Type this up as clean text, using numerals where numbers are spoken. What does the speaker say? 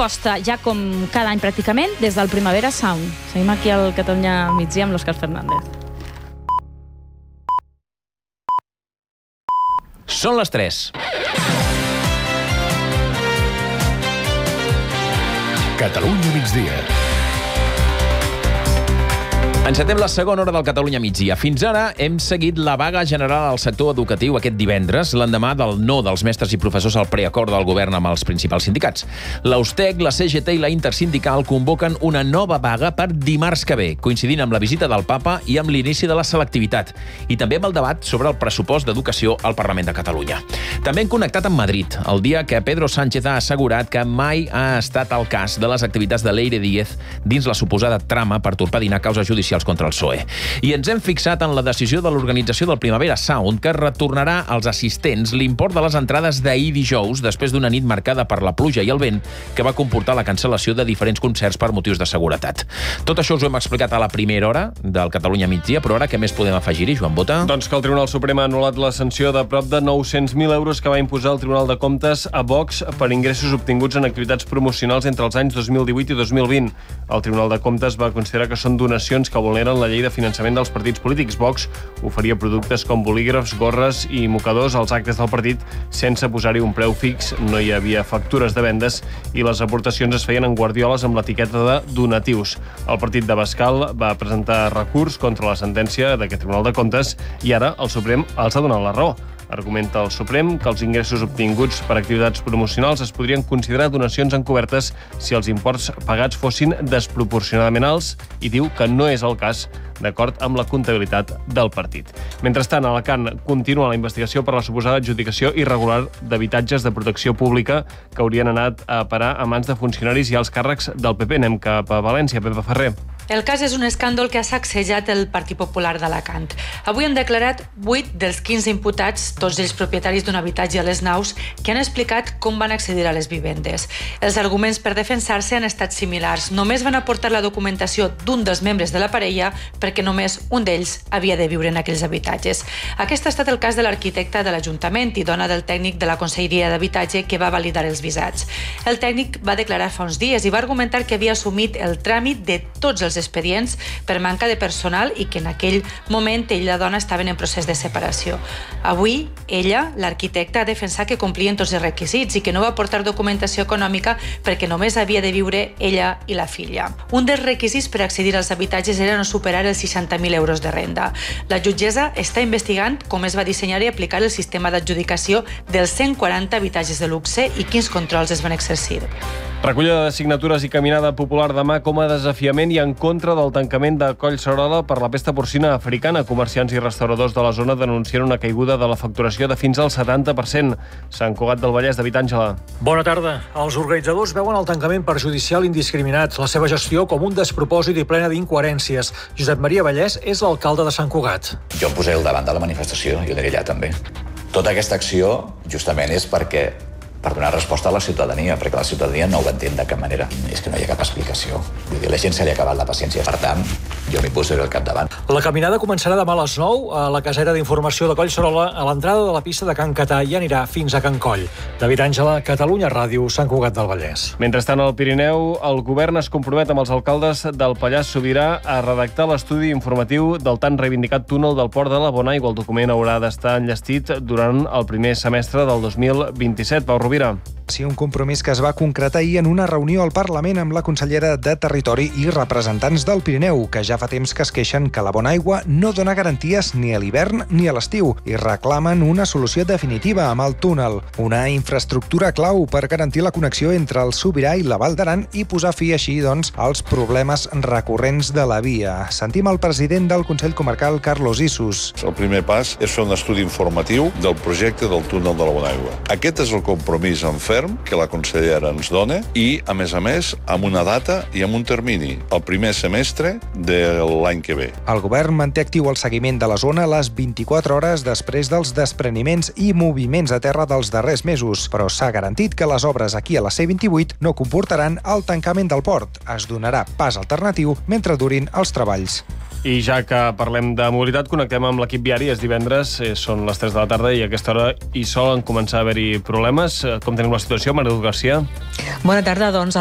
Costa, ja com cada any pràcticament, des del Primavera Sound. Seguim aquí al Catalunya Migdia amb l'Òscar Fernández. Són les 3. Catalunya Migdia. Encetem la segona hora del Catalunya Migdia. Fins ara hem seguit la vaga general al sector educatiu aquest divendres, l'endemà del no dels mestres i professors al preacord del govern amb els principals sindicats. L'Austec, la CGT i la Intersindical convoquen una nova vaga per dimarts que ve, coincidint amb la visita del Papa i amb l'inici de la selectivitat, i també amb el debat sobre el pressupost d'educació al Parlament de Catalunya. També hem connectat amb Madrid, el dia que Pedro Sánchez ha assegurat que mai ha estat al cas de les activitats de Leire Díez dins la suposada trama per torpedinar causes judicials contra el PSOE. I ens hem fixat en la decisió de l'organització del Primavera Sound que retornarà als assistents l'import de les entrades d'ahir dijous després d'una nit marcada per la pluja i el vent que va comportar la cancel·lació de diferents concerts per motius de seguretat. Tot això us ho hem explicat a la primera hora del Catalunya Migdia, però ara què més podem afegir-hi, Joan Bota? Doncs que el Tribunal Suprem ha anul·lat la sanció de prop de 900.000 euros que va imposar el Tribunal de Comptes a Vox per ingressos obtinguts en activitats promocionals entre els anys 2018 i 2020. El Tribunal de Comptes va considerar que són donacions que vulneren la llei de finançament dels partits polítics. Vox oferia productes com bolígrafs, gorres i mocadors als actes del partit sense posar-hi un preu fix, no hi havia factures de vendes i les aportacions es feien en guardioles amb l'etiqueta de donatius. El partit d'Abascal va presentar recurs contra la sentència d'aquest Tribunal de Comptes i ara el Suprem els ha donat la raó. Argumenta el Suprem que els ingressos obtinguts per activitats promocionals es podrien considerar donacions encobertes si els imports pagats fossin desproporcionadament alts i diu que no és el cas d'acord amb la comptabilitat del partit. Mentrestant, a Alacant continua la investigació per la suposada adjudicació irregular d'habitatges de protecció pública que haurien anat a parar a mans de funcionaris i alts càrrecs del PP. Anem cap a València, Pepa Ferrer. El cas és un escàndol que ha sacsejat el Partit Popular d'Alacant. Avui han declarat 8 dels 15 imputats, tots ells propietaris d'un habitatge a les Naus, que han explicat com van accedir a les vivendes. Els arguments per defensar-se han estat similars. Només van aportar la documentació d'un dels membres de la parella perquè només un d'ells havia de viure en aquells habitatges. Aquest ha estat el cas de l'arquitecta de l'Ajuntament i dona del tècnic de la Conselleria d'Habitatge que va validar els visats. El tècnic va declarar fa uns dies i va argumentar que havia assumit el tràmit de tots els expedients per manca de personal i que en aquell moment ell i la dona estaven en procés de separació. Avui, ella, l'arquitecta, ha defensat que complien tots els requisits i que no va aportar documentació econòmica perquè només havia de viure ella i la filla. Un dels requisits per accedir als habitatges era no superar els 60.000 euros de renda. La jutgessa està investigant com es va dissenyar i aplicar el sistema d'adjudicació dels 140 habitatges de luxe i quins controls es van exercir. Recollida de signatures i caminada popular demà com a desafiament i en contra del tancament de Collserola per la pesta porcina africana. Comerciants i restauradors de la zona denuncien una caiguda de la facturació de fins al 70%. Sant Cugat del Vallès, David Àngela. Bona tarda. Els organitzadors veuen el tancament perjudicial indiscriminat, la seva gestió com un despropòsit i plena d'incoherències. Josep Maria Vallès és l'alcalde de Sant Cugat. Jo em posaré al davant de la manifestació, jo aniré allà també. Tota aquesta acció justament és per donar resposta a la ciutadania, perquè la ciutadania no ho entén de cap manera. És que no hi ha cap explicació. Vull dir, la gent se li ha acabat la paciència. Per tant, jo m'hi posaré al capdavant. La caminada començarà demà a les 9 a la casera d'informació de Collserola a l'entrada de la pista de Can Catà i anirà fins a Can Coll. David Àngela, Catalunya Ràdio, Sant Cugat del Vallès. Mentrestant, al Pirineu, el govern es compromet amb els alcaldes del Pallars Sobirà a redactar l'estudi informatiu del tan reivindicat túnel del Port de la Bonaigua. El document haurà d'estar enllestit durant el primer semestre del 2027. Pau Rovira. Sí, un compromís que es va concretar ahir en una reunió al Parlament amb la consellera de Territori i representants del Pirineu, que ja fa temps que es queixen que la Bonaigua no dona garanties ni a l'hivern ni a l'estiu i reclamen una solució definitiva amb el túnel, una infraestructura clau per garantir la connexió entre el Sobirà i la Val d'Aran i posar fi així, doncs, als problemes recurrents de la via. Sentim el president del Consell Comarcal, Carlos Issus. El primer pas és fer un estudi informatiu del projecte del túnel de la Bonaigua. Aquest és el compromís en ferm que la consellera ens dona i, a més, amb una data i amb un termini, el primer semestre de l'any que ve. El govern manté actiu el seguiment de la zona les 24 hores després dels despreniments i moviments a terra dels darrers mesos, però s'ha garantit que les obres aquí a la C28 no comportaran el tancament del port. Es donarà pas alternatiu mentre durin els treballs. I ja que parlem de mobilitat, connectem amb l'equip viari. És divendres, són les 3 de la tarda i a aquesta hora hi solen començar a haver-hi problemes. Com tenim la situació, Mariluz García? Bona tarda, doncs.